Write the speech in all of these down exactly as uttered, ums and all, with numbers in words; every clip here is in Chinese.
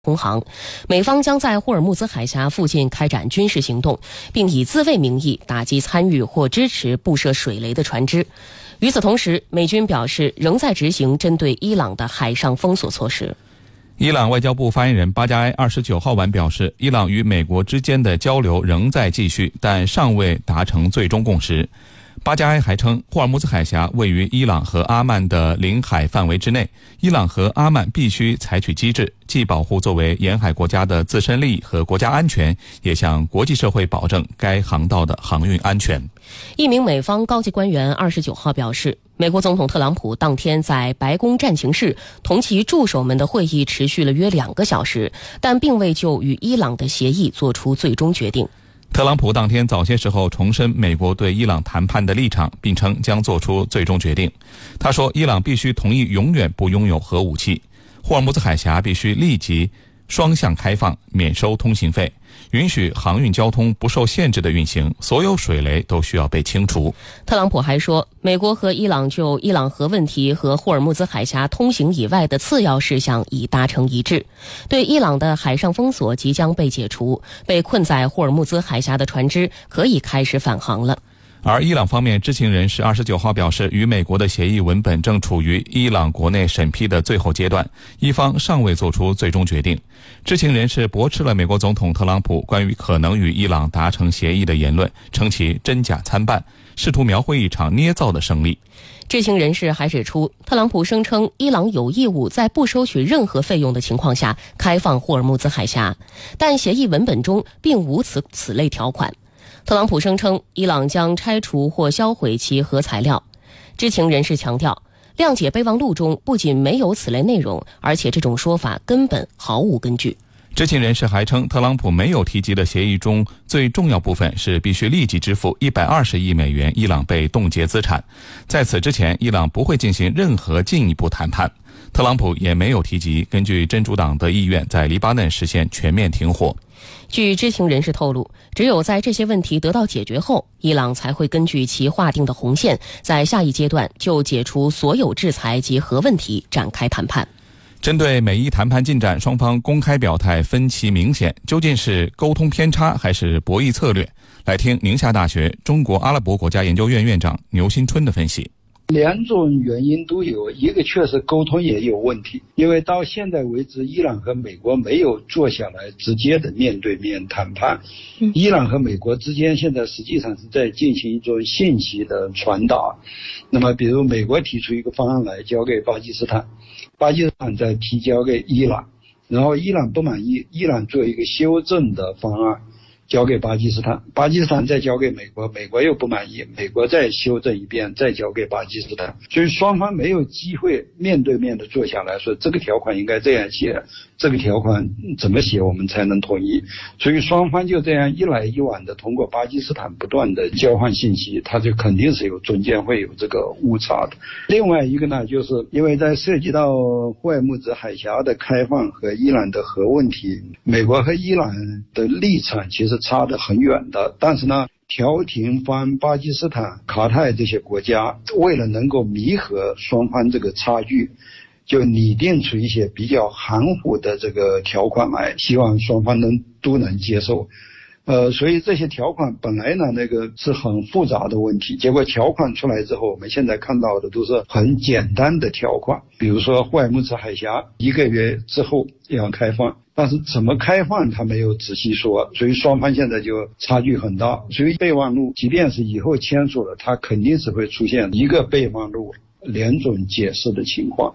同行，美方将在霍尔木兹海峡附近开展军事行动，并以自卫名义打击参与或支持布设水雷的船只。与此同时，美军表示仍在执行针对伊朗的海上封锁措施。 伊朗外交部发言人巴加埃二十九号晚表示，伊朗与美国之间的交流仍在继续，但尚未达成最终共识。巴加埃还称，霍尔木兹海峡位于伊朗和阿曼的领海范围之内，伊朗和阿曼必须采取机制，既保护作为沿海国家的自身利益和国家安全，也向国际社会保证该航道的航运安全。 一名美方高级官员二十九号表示，美国总统特朗普当天在白宫战情室同其助手们的会议持续了约两个小时，但并未就与伊朗的协议做出最终决定。 特朗普当天早些时候重申美国对伊朗谈判的立场，并称将做出最终决定。他说，伊朗必须同意永远不拥有核武器，霍尔木兹海峡必须立即双向开放，免收通行费，允许航运交通不受限制的运行，所有水雷都需要被清除。 特朗普还说，美国和伊朗就伊朗核问题和霍尔木兹海峡通行以外的次要事项已达成一致，对伊朗的海上封锁即将被解除，被困在霍尔木兹海峡的船只可以开始返航了。 而伊朗方面知情人士二十九号表示，与美国的协议文本正处于伊朗国内审批的最后阶段，伊方尚未做出最终决定。知情人士驳斥了美国总统特朗普关于可能与伊朗达成协议的言论，称其真假参半，试图描绘一场捏造的胜利。 知情人士还指出，特朗普声称伊朗有义务在不收取任何费用的情况下开放霍尔木兹海峡，但协议文本中并无此此类条款。特朗普声称伊朗将拆除或销毁其核材料。知情人士强调，谅解备忘录中不仅没有此类内容，而且这种说法根本毫无根据。 知情人士还称，特朗普没有提及的协议中最重要部分是必须立即支付一百二十亿美元伊朗被冻结资产，在此之前伊朗不会进行任何进一步谈判。特朗普也没有提及根据真主党的意愿在黎巴嫩实现全面停火。 据知情人士透露，只有在这些问题得到解决后，伊朗才会根据其划定的红线，在下一阶段就解除所有制裁及核问题展开谈判。 针对美伊谈判进展，双方公开表态分歧明显，究竟是沟通偏差还是博弈策略？来听宁夏大学中国阿拉伯国家研究院院长牛新春的分析。 两种原因都有，一个确实沟通也有问题，因为到现在为止，伊朗和美国没有坐下来直接的面对面谈判。嗯、伊朗和美国之间现在实际上是在进行一种信息的传达。那么，比如美国提出一个方案来交给巴基斯坦，巴基斯坦再提交给伊朗，然后伊朗不满意，伊朗做一个修正的方案交给巴基斯坦，巴基斯坦再交给美国，美国又不满意，美国再修正一遍，再交给巴基斯坦。所以双方没有机会面对面的坐下来说，这个条款应该这样写，这个条款怎么写我们才能同意。所以双方就这样一来一往的通过巴基斯坦不断的交换信息，它就肯定是有中间会有这个误差的。另外一个呢，就是因为在涉及到霍尔木兹海峡的开放和伊朗的核问题，美国和伊朗的立场其实差得很远的，但是呢，调停方巴基斯坦、卡泰这些国家为了能够弥合双方这个差距，就拟定出一些比较含糊的这个条款来，希望双方能都能接受。呃，所以这些条款本来呢，那个是很复杂的问题，结果条款出来之后，我们现在看到的都是很简单的条款，比如说霍尔木兹海峡一个月之后要开放，但是怎么开放他没有仔细说，所以双方现在就差距很大。所以备忘录即便是以后签署了，它肯定是会出现一个备忘录两种解释的情况。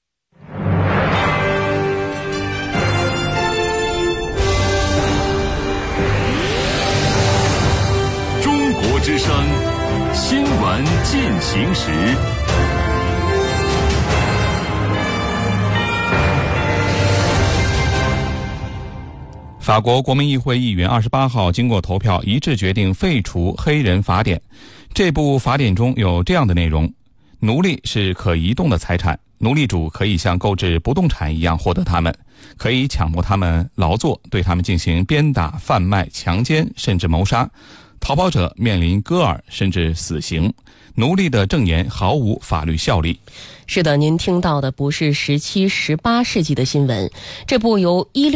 之声新闻进行时， 法国国民议会议员二十八号经过投票一致决定废除黑人法典。这部法典中有这样的内容：奴隶是可移动的财产，奴隶主可以像购置不动产一样获得他们，可以强迫他们劳作，对他们进行鞭打、贩卖、强奸，甚至谋杀。 逃跑者面临割耳甚至死刑，奴隶的证言毫无法律效力。 是的，您听到的不是十七、十八世纪的新闻，这部由一